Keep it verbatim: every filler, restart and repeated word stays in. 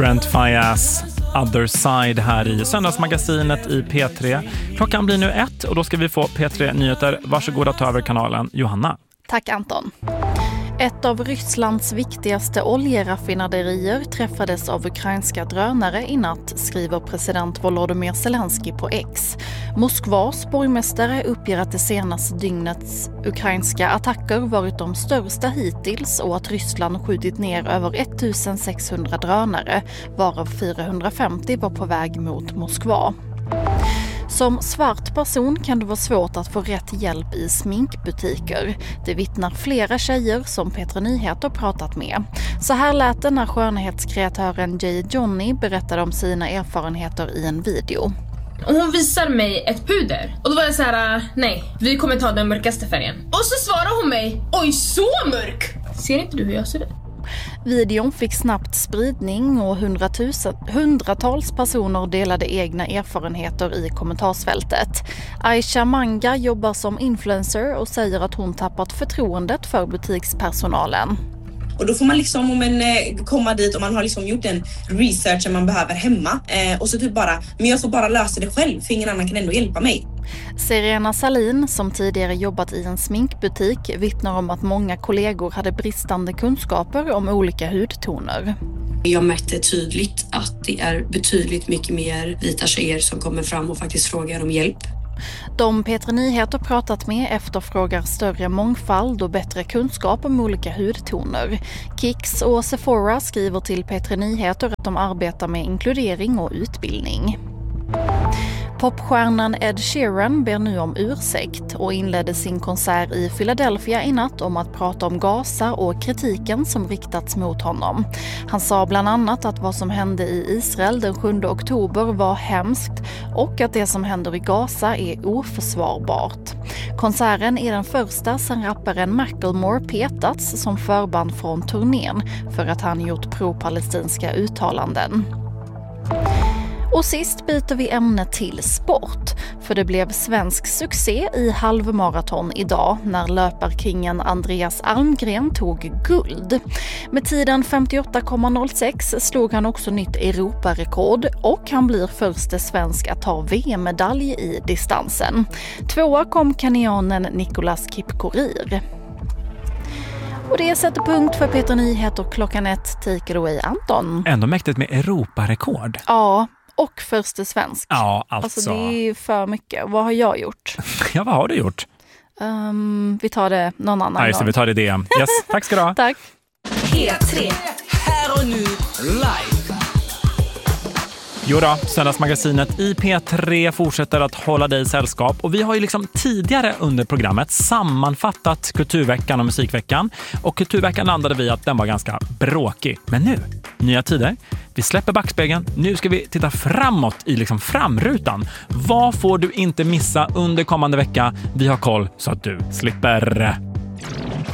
Brent Faiyaz, Other Side här i Söndagsmagasinet i P tre. Klockan blir nu ett och då ska vi få P tre-nyheter. Varsågod att ta över kanalen, Johanna. Tack Anton. Ett av Rysslands viktigaste oljeraffinaderier träffades av ukrainska drönare i natt, skriver president Volodymyr Zelensky på X. Moskvas borgmästare uppger att det senaste dygnets ukrainska attacker varit de största hittills och att Ryssland skjutit ner över ettusensexhundra drönare, varav fyrahundrafemtio var på väg mot Moskva. Som svart person kan det vara svårt att få rätt hjälp i sminkbutiker. Det vittnar flera tjejer som P tre Nyheter pratat med. Så här lät det när skönhetskreatören Jay Johnny berättade om sina erfarenheter i en video. Och hon visar mig ett puder. Och då var jag så här: nej, vi kommer ta den mörkaste färgen. Och så svarar hon mig: oj, så mörk! Ser inte du hur jag ser ut? Videon fick snabbt spridning och hundratusen, hundratals personer delade egna erfarenheter i kommentarsfältet. Aisha Manga jobbar som influencer och säger att hon tappat förtroendet för butikspersonalen. Och då får man liksom om en, eh, komma dit och man har liksom gjort en research som man behöver hemma. Eh, och så typ bara, men jag får bara lösa det själv för ingen annan kan ändå hjälpa mig. Serena Salin, som tidigare jobbat i en sminkbutik, vittnar om att många kollegor hade bristande kunskaper om olika hudtoner. Jag märkte tydligt att det är betydligt mycket mer vita tjejer som kommer fram och faktiskt frågar om hjälp. De P tre Nyheter pratat med efterfrågar större mångfald och bättre kunskap om olika hudtoner. Kicks och Sephora skriver till P tre Nyheter att de arbetar med inkludering och utbildning. Popstjärnan Ed Sheeran ber nu om ursäkt och inledde sin konsert i Philadelphia i natt om att prata om Gaza och kritiken som riktats mot honom. Han sa bland annat att vad som hände i Israel den sjunde oktober var hemskt och att det som händer i Gaza är oförsvarbart. Konserten är den första sedan rapparen Macklemore petats som förband från turnén för att han gjort pro-palestinska uttalanden. Och sist byter vi ämne till sport, för det blev svensk succé i halvmaraton idag när löparkingen Andreas Almgren tog guld. Med tiden femtioåtta komma noll sex slog han också nytt Europarekord och han blir förste svensk att ta V M-medalj i distansen. Tvåa kom kenyanen Nicolas Kipkorir. Och det sätter punkt för P tre Nyheter klockan ett. Take it away, Anton. Ändå mäktigt med Europarekord. Ja. Och första svensk. Ja, alltså. Alltså det är för mycket. Vad har jag gjort? Ja, vad har du gjort? Um, vi tar det någon annan ja, just det, gång. Vi tar det det. Yes, tack ska du ha. Tack. P tre. Här och nu, live. Jo då, Söndagsmagasinet i P tre fortsätter att hålla dig i sällskap. Och vi har ju liksom tidigare under programmet sammanfattat Kulturveckan och Musikveckan. Och Kulturveckan landade vi att den var ganska bråkig. Men nu, nya tider. Vi släpper backspegeln. Nu ska vi titta framåt i liksom framrutan. Vad får du inte missa under kommande vecka? Vi har koll så att du slipper.